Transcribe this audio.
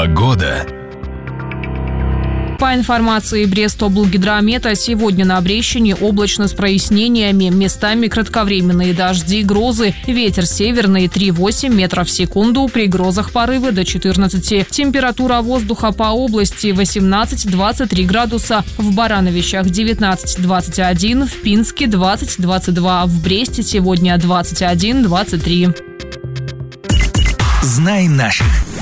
Погода. По информации Брестоблгидромета, сегодня на Брещине облачно с прояснениями, местами кратковременные дожди, грозы, ветер северный 3,8 метров в секунду, при грозах порывы до 14. Температура воздуха по области 18-23 градуса, в Барановичах 19-21, в Пинске 20-22, в Бресте сегодня 21-23. Знай наших.